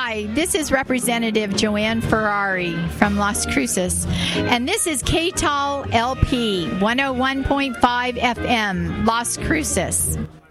Hi, this is Representative Joanne Ferrari from Las Cruces, and this is KTAL LP 101.5 FM, Las Cruces.